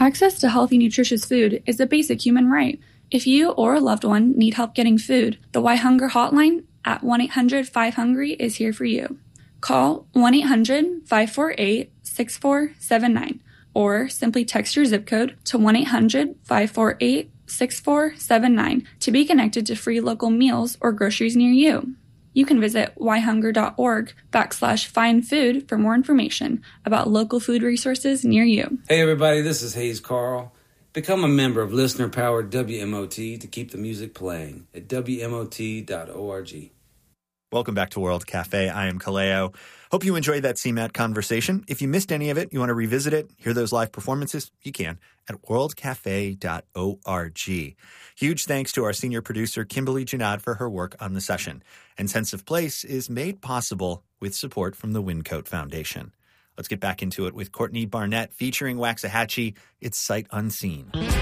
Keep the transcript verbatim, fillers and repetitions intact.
Access to healthy, nutritious food is a basic human right. If you or a loved one need help getting food, the Why Hunger hotline at one eight hundred five hungry is here for you. Call one eight hundred five four eight six four seven nine or simply text your zip code to one eight hundred five four eight six four seven nine to be connected to free local meals or groceries near you. You can visit whyhunger.org backslash find food for more information about local food resources near you. Hey everybody, this is Hayes Carl. Become a member of listener-powered W M O T to keep the music playing at W M O T dot org. Welcome back to World Cafe. I am Kaleo. Hope you enjoyed that C M A T conversation. If you missed any of it, you want to revisit it, hear those live performances, you can at world cafe dot org. Huge thanks to our senior producer, Kimberly Janad, for her work on the session. And Sense of Place is made possible with support from the Wyncote Foundation. Let's get back into it with Courtney Barnett featuring Waxahachie. It's Sight Unseen.